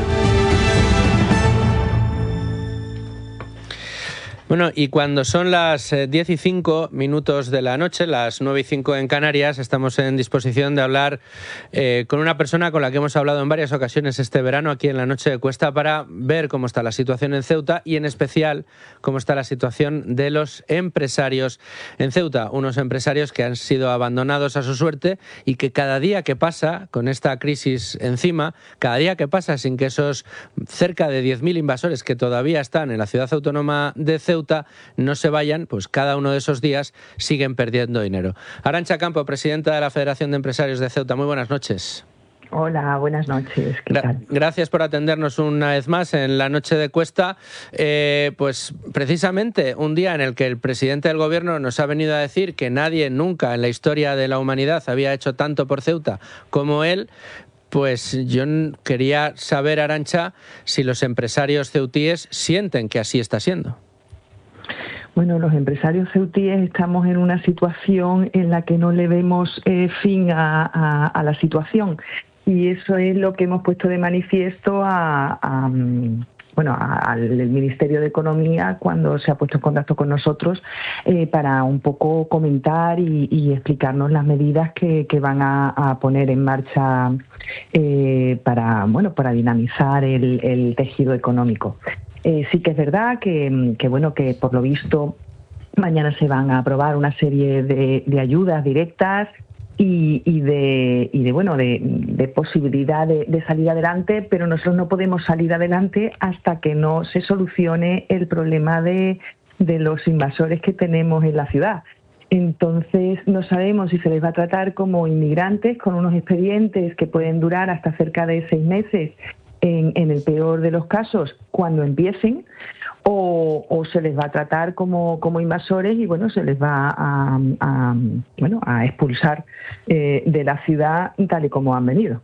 Bueno, y cuando son las diez y cinco minutos de la noche, las nueve y cinco en Canarias, estamos en disposición de hablar eh, con una persona con la que hemos hablado en varias ocasiones este verano aquí en la Noche de Cuesta para ver cómo está la situación en Ceuta y en especial cómo está la situación de los empresarios en Ceuta. Unos empresarios que han sido abandonados a su suerte y que cada día que pasa con esta crisis encima, cada día que pasa sin que esos cerca de diez mil invasores que todavía están en la ciudad autónoma de Ceuta no se vayan, pues cada uno de esos días siguen perdiendo dinero. Arantxa Campo, presidenta de la Federación de Empresarios de Ceuta, muy buenas noches. Hola, buenas noches. ¿Qué tal? Gracias por atendernos una vez más en la Noche de Cuesta. Eh, pues precisamente un día en el que el presidente del gobierno nos ha venido a decir que nadie nunca en la historia de la humanidad había hecho tanto por Ceuta como él. Pues yo quería saber, Arantxa, si los empresarios ceutíes sienten que así está siendo. Bueno, los empresarios ceutíes estamos en una situación en la que no le vemos eh, fin a, a, a la situación y eso es lo que hemos puesto de manifiesto a, a, bueno, a, al Ministerio de Economía cuando se ha puesto en contacto con nosotros eh, para un poco comentar y, y explicarnos las medidas que, que van a, a poner en marcha eh, para, bueno, para dinamizar el, el tejido económico. Eh, sí que es verdad que, que, bueno, que por lo visto mañana se van a aprobar una serie de, de ayudas directas y, y de y de bueno de, de posibilidad de, de salir adelante, pero nosotros no podemos salir adelante hasta que no se solucione el problema de, de los invasores que tenemos en la ciudad. Entonces no sabemos si se les va a tratar como inmigrantes con unos expedientes que pueden durar hasta cerca de seis meses en, en el peor de los casos cuando empiecen, O, o se les va a tratar como, como invasores y bueno se les va a, a bueno a expulsar eh, de la ciudad tal y como han venido.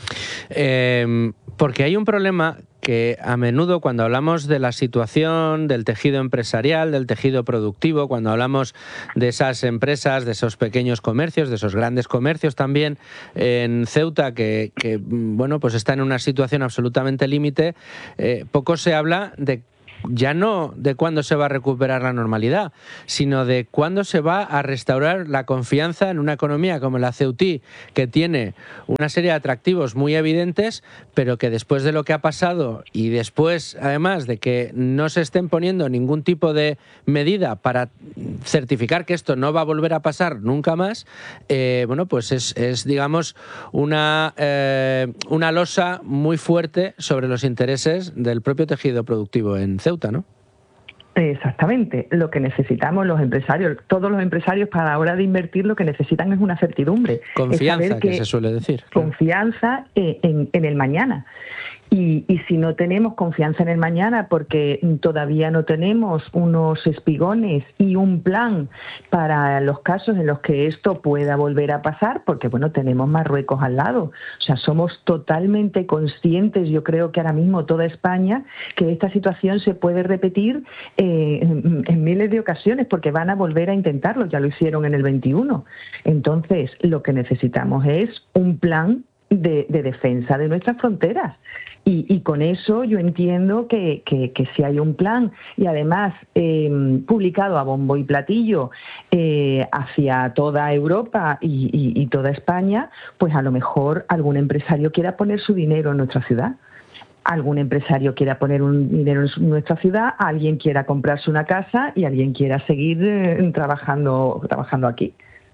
Eh, porque hay un problema que a menudo cuando hablamos de la situación del tejido empresarial, del tejido productivo, cuando hablamos de esas empresas, de esos pequeños comercios, de esos grandes comercios también en Ceuta que, que bueno pues están en una situación absolutamente límite, eh, poco se habla de ya no de cuándo se va a recuperar la normalidad, sino de cuándo se va a restaurar la confianza en una economía como la ceutí, que tiene una serie de atractivos muy evidentes, pero que después de lo que ha pasado y después, además, de que no se estén poniendo ningún tipo de medida para certificar que esto no va a volver a pasar nunca más, eh, bueno, pues es, es digamos, una, eh, una losa muy fuerte sobre los intereses del propio tejido productivo en Ceuta, ¿no? Exactamente. Lo que necesitamos los empresarios, todos los empresarios para la hora de invertir lo que necesitan es una certidumbre. Confianza, que, que se suele decir. Confianza en, en, en el mañana. Y, y si no tenemos confianza en el mañana porque todavía no tenemos unos espigones y un plan para los casos en los que esto pueda volver a pasar, porque bueno, tenemos Marruecos al lado. O sea, somos totalmente conscientes, yo creo que ahora mismo toda España, que esta situación se puede repetir eh, en, en miles de ocasiones porque van a volver a intentarlo, ya lo hicieron en el veintiuno. Entonces, lo que necesitamos es un plan de, de defensa de nuestras fronteras. Y, y con eso yo entiendo que, que, que si hay un plan y además eh, publicado a bombo y platillo eh, hacia toda Europa y, y, y toda España, pues a lo mejor algún empresario quiera poner su dinero en nuestra ciudad. Algún empresario quiera poner un dinero en nuestra ciudad, alguien quiera comprarse una casa y alguien quiera seguir eh, trabajando, trabajando aquí.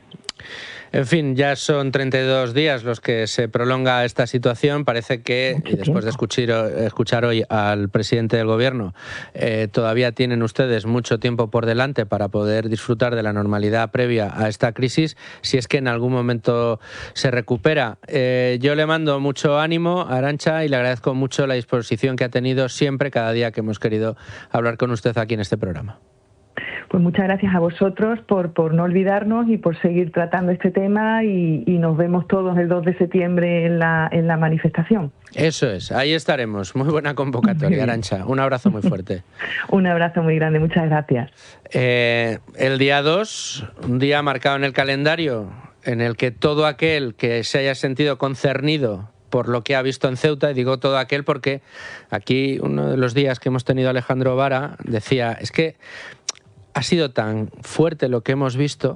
En fin, ya son treinta y dos días los que se prolonga esta situación. Parece que, y después de escuchar, escuchar hoy al presidente del Gobierno, eh, todavía tienen ustedes mucho tiempo por delante para poder disfrutar de la normalidad previa a esta crisis, si es que en algún momento se recupera. Eh, yo le mando mucho ánimo a Arantxa y le agradezco mucho la disposición que ha tenido siempre, cada día que hemos querido hablar con usted aquí en este programa. Pues muchas gracias a vosotros por, por no olvidarnos y por seguir tratando este tema y, y nos vemos todos el dos de septiembre en la, en la manifestación. Eso es, ahí estaremos. Muy buena convocatoria, Arantxa. Un abrazo muy fuerte. Un abrazo muy grande, muchas gracias. Eh, el día dos, un día marcado en el calendario en el que todo aquel que se haya sentido concernido por lo que ha visto en Ceuta, y digo todo aquel porque aquí uno de los días que hemos tenido a Alejandro Vara decía, es que ha sido tan fuerte lo que hemos visto,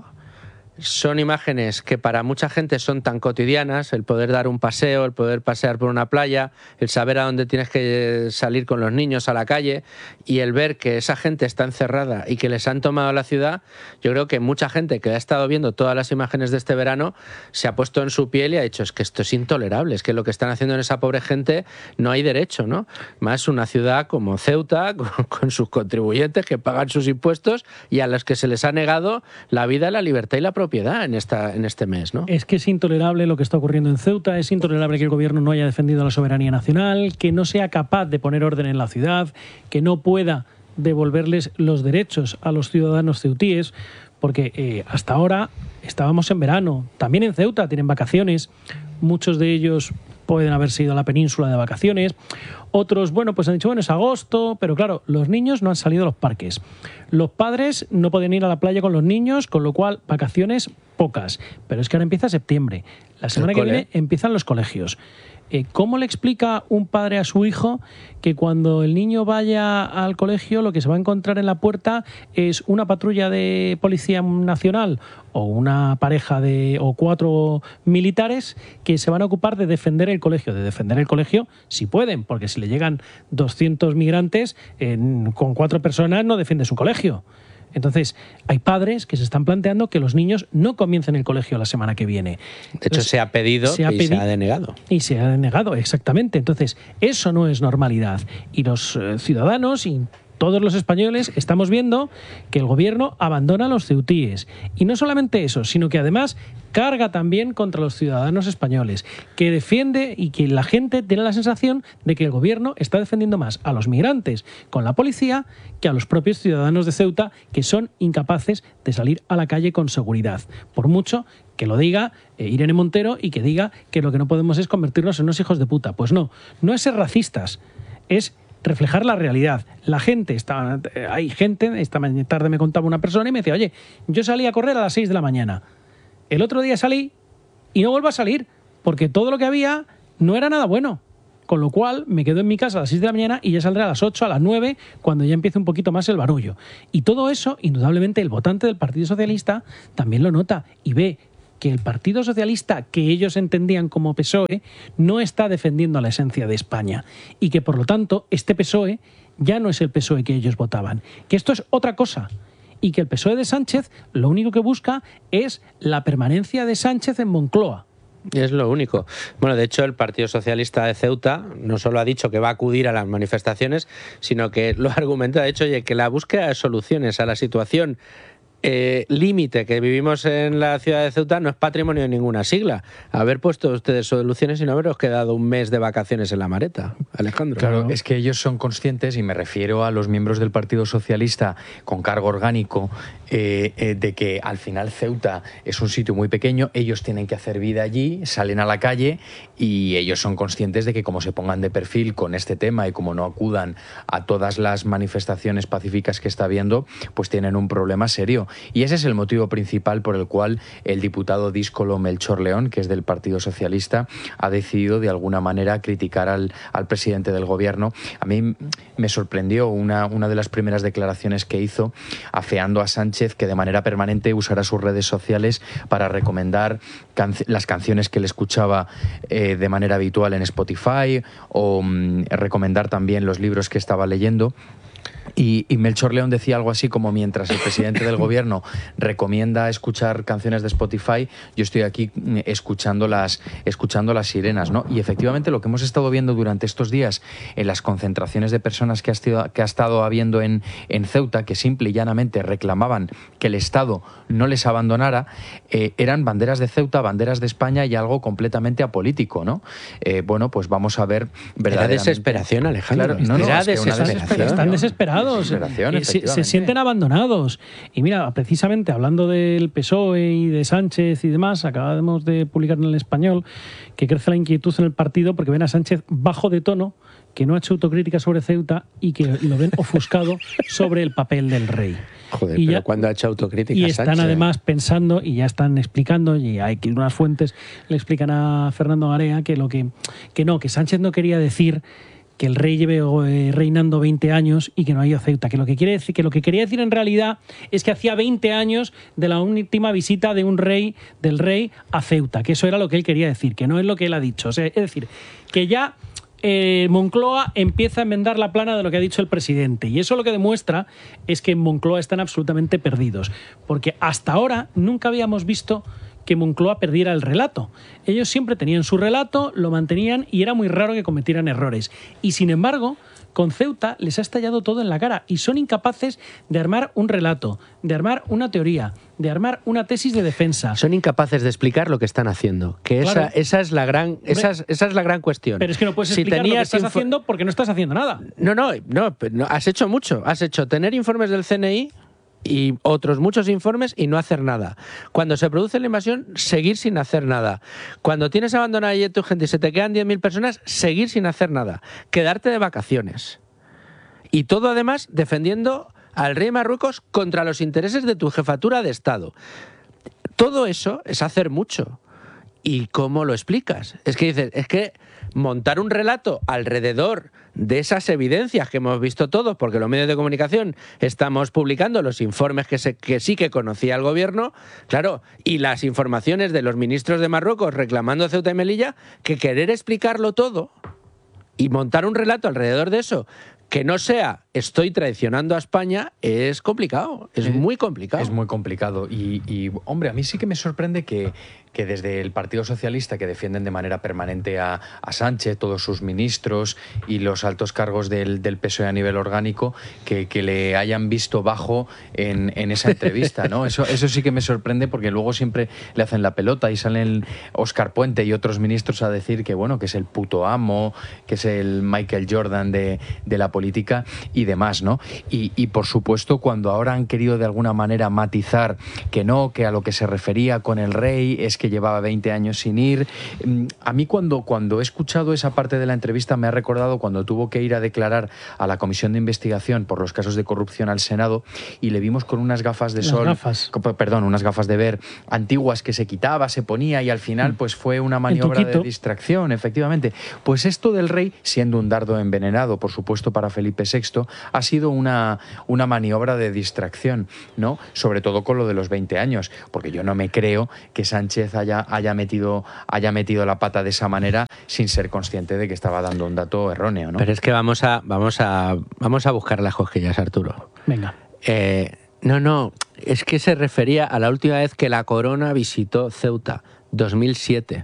son imágenes que para mucha gente son tan cotidianas, el poder dar un paseo, el poder pasear por una playa, el saber a dónde tienes que salir con los niños a la calle y el ver que esa gente está encerrada y que les han tomado la ciudad. Yo creo que mucha gente que ha estado viendo todas las imágenes de este verano se ha puesto en su piel y ha dicho, es que esto es intolerable, es que lo que están haciendo en esa pobre gente no hay derecho, ¿no? Más una ciudad como Ceuta, con, con sus contribuyentes que pagan sus impuestos y a los que se les ha negado la vida, la libertad y la propiedad en, esta, en este mes, ¿no? Es que es intolerable lo que está ocurriendo en Ceuta, es intolerable que el gobierno no haya defendido la soberanía nacional, que no sea capaz de poner orden en la ciudad, que no pueda devolverles los derechos a los ciudadanos ceutíes, porque eh, hasta ahora estábamos en verano, también en Ceuta tienen vacaciones, muchos de ellos pueden haberse ido a la península de vacaciones, otros, bueno, pues han dicho, bueno, es agosto, pero claro, los niños no han salido a los parques. Los padres no pueden ir a la playa con los niños, con lo cual, vacaciones pocas. Pero es que ahora empieza septiembre. La semana que viene empiezan los colegios. Eh, ¿Cómo le explica un padre a su hijo que cuando el niño vaya al colegio lo que se va a encontrar en la puerta es una patrulla de policía nacional o una pareja de o cuatro militares que se van a ocupar de defender el colegio? De defender el colegio si pueden, porque si le llegan doscientos migrantes eh, con cuatro personas no defiende su colegio. Entonces, hay padres que se están planteando que los niños no comiencen el colegio la semana que viene. De hecho, Entonces, se ha pedido se ha y pedi- se ha denegado. Y se ha denegado, exactamente. Entonces, eso no es normalidad. Y los eh, ciudadanos y todos los españoles estamos viendo que el gobierno abandona a los ceutíes. Y no solamente eso, sino que además carga también contra los ciudadanos españoles, que defiende y que la gente tiene la sensación de que el gobierno está defendiendo más a los migrantes con la policía que a los propios ciudadanos de Ceuta, que son incapaces de salir a la calle con seguridad. Por mucho que lo diga eh, Irene Montero y que diga que lo que no podemos es convertirnos en unos hijos de puta. Pues no, no es ser racistas, es reflejar la realidad. La gente, está, hay gente, esta tarde me contaba una persona y me decía, oye, yo salí a correr a las seis de la mañana. El otro día salí y no vuelvo a salir, porque todo lo que había no era nada bueno. Con lo cual me quedo en mi casa a las seis de la mañana y ya saldré a las ocho, a las nueve, cuando ya empiece un poquito más el barullo. Y todo eso, indudablemente, el votante del Partido Socialista también lo nota y ve que el Partido Socialista, que ellos entendían como P S O E, no está defendiendo la esencia de España y que, por lo tanto, este P S O E ya no es el P S O E que ellos votaban, que esto es otra cosa y que el P S O E de Sánchez lo único que busca es la permanencia de Sánchez en Moncloa. Es lo único. Bueno, de hecho, el Partido Socialista de Ceuta no solo ha dicho que va a acudir a las manifestaciones, sino que lo argumenta, de hecho, oye, que la búsqueda de soluciones a la situación Eh, límite que vivimos en la ciudad de Ceuta no es patrimonio de ninguna sigla. Haber puesto ustedes soluciones y no haberos quedado un mes de vacaciones en la maleta, Alejandro. Claro, es que ellos son conscientes, y me refiero a los miembros del Partido Socialista con cargo orgánico, eh, eh, de que al final Ceuta es un sitio muy pequeño, ellos tienen que hacer vida allí, salen a la calle y ellos son conscientes de que como se pongan de perfil con este tema y como no acudan a todas las manifestaciones pacíficas que está habiendo, pues tienen un problema serio. Y ese es el motivo principal por el cual el diputado díscolo Melchor León, que es del Partido Socialista, ha decidido de alguna manera criticar al, al presidente del gobierno. A mí me sorprendió una, una de las primeras declaraciones que hizo, afeando a Sánchez que de manera permanente usará sus redes sociales para recomendar canc- las canciones que él escuchaba eh, de manera habitual en Spotify o mm, recomendar también los libros que estaba leyendo. Y, y Melchor León decía algo así como: mientras el presidente del gobierno recomienda escuchar canciones de Spotify, yo estoy aquí escuchando las, escuchando las sirenas, ¿no? Y efectivamente lo que hemos estado viendo durante estos días en las concentraciones de personas que ha estado, que ha estado habiendo en, en Ceuta, que simple y llanamente reclamaban que el Estado no les abandonara, eh, eran banderas de Ceuta, banderas de España y algo completamente apolítico, ¿no? Eh, bueno, pues vamos a ver verdaderamente... Era desesperación, Alejandro. Claro, no, no, Era es que una desesperación. Están desesperados. Desesperación, Eh, se, se efectivamente. sienten abandonados. Y mira, precisamente hablando del P S O E y de Sánchez y demás, acabamos de publicar en El Español que crece la inquietud en el partido porque ven a Sánchez bajo de tono, que no ha hecho autocrítica sobre Ceuta y que lo ven ofuscado sobre el papel del rey. Joder, y pero ya, cuando ha hecho autocrítica y están Sánchez? además pensando y ya están explicando, y hay que unas fuentes le explican a Fernando Garea que lo que, que no, que Sánchez no quería decir que el rey lleve eh, reinando veinte años y que no ha ido a Ceuta, que lo que quiere decir, que lo que quería decir en realidad es que hacía veinte años de la última visita de un rey, del rey a Ceuta, que eso era lo que él quería decir, que no es lo que él ha dicho. O sea, es decir, que ya eh, Moncloa empieza a enmendar la plana de lo que ha dicho el presidente, y eso lo que demuestra es que en Moncloa están absolutamente perdidos, porque hasta ahora nunca habíamos visto que Moncloa perdiera el relato. Ellos siempre tenían su relato, lo mantenían y era muy raro que cometieran errores. Y sin embargo, con Ceuta les ha estallado todo en la cara y son incapaces de armar un relato, de armar una teoría, de armar una tesis de defensa. Son incapaces de explicar lo que están haciendo. Que esa, Claro. esa es la gran, esa es, esa es la gran cuestión. Pero es que no puedes Si explicar lo que tenías estás info- haciendo porque no estás haciendo nada. No, no, no, no, has hecho mucho. Has hecho tener informes del C N I y otros muchos informes y no hacer nada. Cuando se produce la invasión, seguir sin hacer nada. Cuando tienes abandonada allí tu gente y se te quedan diez mil personas, seguir sin hacer nada. Quedarte de vacaciones. Y todo además defendiendo al rey de Marruecos contra los intereses de tu jefatura de Estado. Todo eso es hacer mucho. ¿Y cómo lo explicas? Es que dices, es que montar un relato alrededor de esas evidencias que hemos visto todos, porque los medios de comunicación estamos publicando los informes que, se, que sí que conocía el gobierno, claro, y las informaciones de los ministros de Marruecos reclamando Ceuta y Melilla, que querer explicarlo todo y montar un relato alrededor de eso, que no sea estoy traicionando a España es complicado, es muy complicado. Es muy complicado. Y, y, hombre, a mí sí que me sorprende que, que desde el Partido Socialista, que defienden de manera permanente a, a Sánchez, todos sus ministros y los altos cargos del, del P S O E a nivel orgánico, que, que le hayan visto bajo en, en esa entrevista, ¿no? Eso, eso sí que me sorprende, porque luego siempre le hacen la pelota y salen Óscar Puente y otros ministros a decir que, bueno, que es el puto amo, que es el Michael Jordan de, de la política y demás, ¿no? Y, y por supuesto, cuando ahora han querido de alguna manera matizar que no, que a lo que se refería con el rey es que llevaba veinte años sin ir. A mí cuando, cuando he escuchado esa parte de la entrevista me ha recordado cuando tuvo que ir a declarar a la Comisión de Investigación por los casos de corrupción al Senado y le vimos con unas gafas de Las sol, gafas. perdón, unas gafas de ver antiguas que se quitaba, se ponía y al final pues fue una maniobra de distracción, efectivamente. Pues esto del rey, siendo un dardo envenenado, por supuesto, para Felipe sexto, ha sido una, una maniobra de distracción, ¿no? Sobre todo con lo de los veinte años, porque yo no me creo que Sánchez haya, haya, metido, haya metido la pata de esa manera sin ser consciente de que estaba dando un dato erróneo, ¿no? Pero es que vamos a, vamos a, vamos a buscar las cosquillas, Arturo. Venga. Eh, no, no, es que se refería a la última vez que la corona visitó Ceuta, dos mil siete.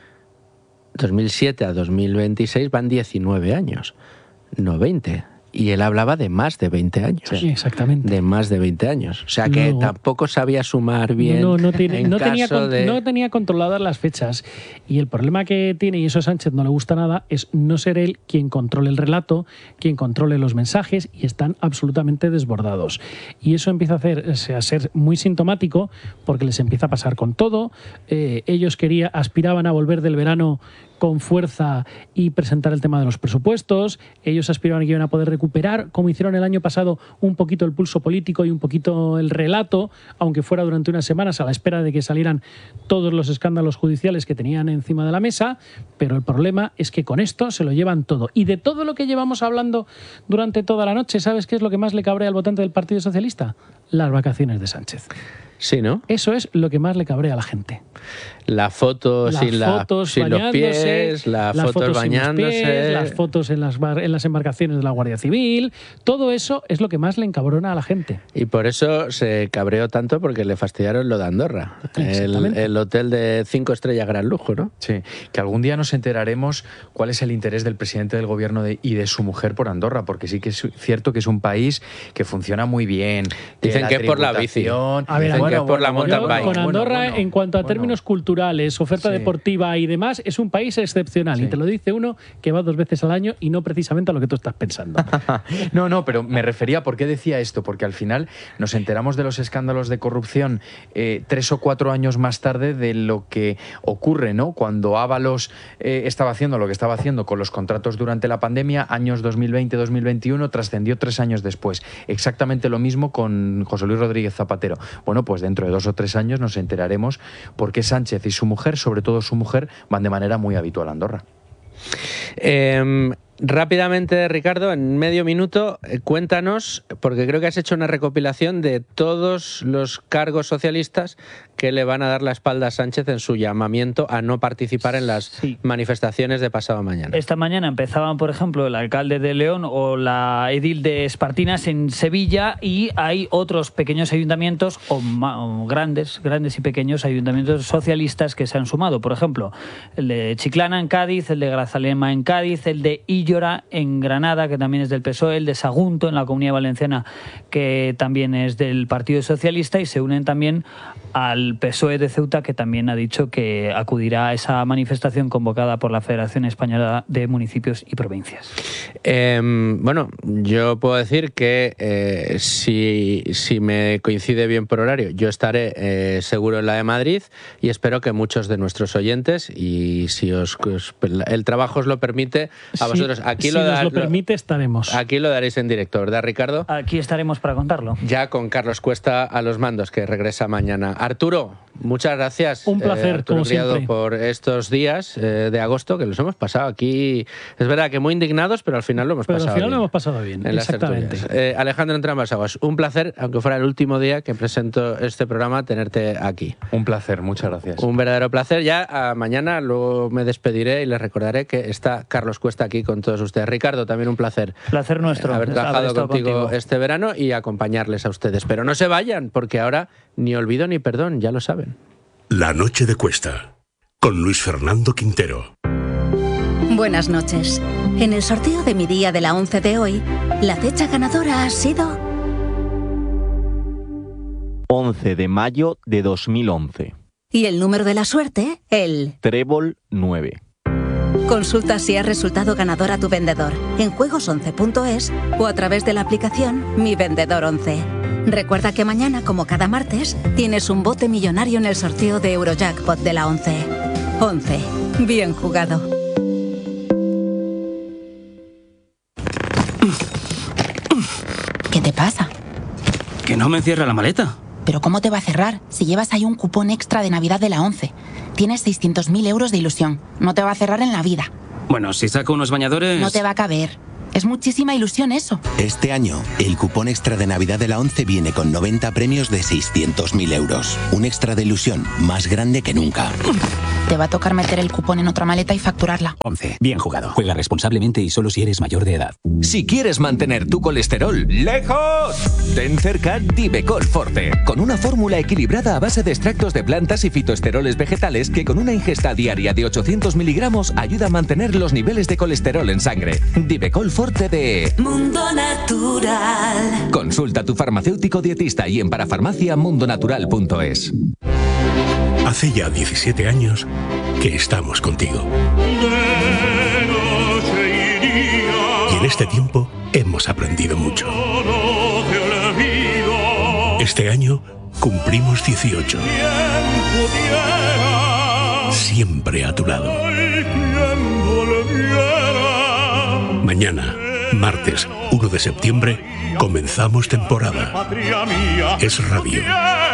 dos mil siete a dos mil veintiséis van diecinueve años, no veinte. Y él hablaba de más de veinte años. Sí, exactamente. De más de veinte años. O sea que Luego, tampoco sabía sumar bien. No, no, tiene, en no, caso tenía, con- de... no tenía controladas las fechas. Y el problema que tiene, y eso a Sánchez no le gusta nada, es no ser él quien controle el relato, quien controle los mensajes, y están absolutamente desbordados. Y eso empieza a, hacer, a ser muy sintomático porque les empieza a pasar con todo. Eh, ellos quería, aspiraban a volver del verano con fuerza y presentar el tema de los presupuestos. Ellos aspiraban a que iban a poder recuperar, como hicieron el año pasado, un poquito el pulso político y un poquito el relato, aunque fuera durante unas semanas a la espera de que salieran todos los escándalos judiciales que tenían encima de la mesa. Pero el problema es que con esto se lo llevan todo. Y de todo lo que llevamos hablando durante toda la noche, ¿sabes qué es lo que más le cabrea al votante del Partido Socialista? Las vacaciones de Sánchez. Sí, ¿no? Eso es lo que más le cabrea a la gente. La foto Las sin, la, fotos sin los bañándose, pies, la las foto fotos sin los bañándose... pies, las fotos en las, bar- en las embarcaciones de la Guardia Civil. Todo eso es lo que más le encabrona a la gente. Y por eso se cabreó tanto, porque le fastidiaron lo de Andorra. El, Exactamente. el hotel de cinco estrellas gran lujo, ¿no? Sí, que algún día nos enteraremos cuál es el interés del presidente del gobierno de- y de su mujer por Andorra, porque sí que es cierto que es un país que funciona muy bien. Dicen que es por la bici. tributación- A ver, Dicen que bueno, es por la Yo, mountain bike. con Andorra, bueno, en cuanto a términos culturales, oferta Sí. deportiva y demás, es un país excepcional. Sí. Y te lo dice uno que va dos veces al año y no precisamente a lo que tú estás pensando. No, no, pero me refería, ¿por qué decía esto? Porque al final nos enteramos de los escándalos de corrupción eh, tres o cuatro años más tarde de lo que ocurre, ¿no? Cuando Ábalos eh, estaba haciendo lo que estaba haciendo con los contratos durante la pandemia, años dos mil veinte dos mil veintiuno, trascendió tres años después. Exactamente lo mismo con José Luis Rodríguez Zapatero. Bueno, pues dentro de dos o tres años nos enteraremos por qué Sánchez y su mujer, sobre todo su mujer, van de manera muy habitual a Andorra. Eh, rápidamente, Ricardo, en medio minuto, eh, cuéntanos, porque creo que has hecho una recopilación de todos los cargos socialistas que le van a dar la espalda a Sánchez en su llamamiento a no participar en las manifestaciones de pasado mañana. Esta mañana empezaban, por ejemplo, el alcalde de León o la edil de Espartinas en Sevilla, y hay otros pequeños ayuntamientos o, ma- o grandes, grandes y pequeños ayuntamientos socialistas que se han sumado. Por ejemplo, el de Chiclana en Cádiz, el de Grazalema en Cádiz, el de Illora en Granada, que también es del P S O E, el de Sagunto en la Comunidad Valenciana, que también es del Partido Socialista, y se unen también al P S O E de Ceuta, que también ha dicho que acudirá a esa manifestación convocada por la Federación Española de Municipios y Provincias. Eh, bueno, yo puedo decir que eh, si, si me coincide bien por horario, yo estaré eh, seguro en la de Madrid, y espero que muchos de nuestros oyentes, y si os, os- el trabajo os lo permite, a Si- vosotros aquí si lo, nos da- lo permite, estaremos. Aquí lo daréis en directo, ¿verdad, Ricardo? Aquí estaremos para contarlo. Ya con Carlos Cuesta a los mandos, que regresa mañana. Arturo, Muchas gracias. Un placer, eh, Arturo como Criado, siempre. por estos días eh, de agosto que los hemos pasado aquí. Es verdad que muy indignados, pero al final lo hemos Pero al pasado final bien. lo hemos pasado bien, En las exactamente. tertulias. Eh, Alejandro Entrambasaguas, un placer, aunque fuera el último día que presento este programa, tenerte aquí. Un placer, muchas gracias. Un verdadero placer. Ya a mañana luego me despediré y les recordaré que está Carlos Cuesta aquí con todos ustedes. Ricardo, también un placer. Placer nuestro. Haber trabajado haber estado contigo, contigo. este verano y acompañarles a ustedes. Pero no se vayan, porque ahora ni olvido ni perdón, ya lo saben. La noche de Cuesta, con Luis Fernando Quintero. Buenas noches. En el sorteo de mi día de la once de hoy, la fecha ganadora ha sido once de mayo de dos mil once. y el número de la suerte, el... Trébol nueve. Consulta si has resultado ganador a tu vendedor en juegos once punto es o a través de la aplicación Mi Vendedor once. Recuerda que mañana, como cada martes, tienes un bote millonario en el sorteo de Eurojackpot de la once. once. Bien jugado. ¿Qué te pasa? Que no me cierra la maleta. ¿Pero cómo te va a cerrar si llevas ahí un cupón extra de Navidad de la once? Tienes seiscientos mil euros de ilusión. No te va a cerrar en la vida. Bueno, si saco unos bañadores... No te va a caber. Es muchísima ilusión eso. Este año, el cupón extra de Navidad de la once viene con noventa premios de seiscientos mil euros. Un extra de ilusión más grande que nunca. Te va a tocar meter el cupón en otra maleta y facturarla. once. Bien jugado. Juega responsablemente y solo si eres mayor de edad. Si quieres mantener tu colesterol lejos, ten cerca Divecol Forte, con una fórmula equilibrada a base de extractos de plantas y fitoesteroles vegetales que con una ingesta diaria de ochocientos miligramos ayuda a mantener los niveles de colesterol en sangre. Divecol Forte de Mundo Natural. Consulta a tu farmacéutico dietista y en parafarmacia mundonatural punto es. Hace ya diecisiete años que estamos contigo. Y en este tiempo hemos aprendido mucho. Este año cumplimos dieciocho. Siempre a tu lado. Mañana, martes uno de septiembre, comenzamos temporada. Es Radio.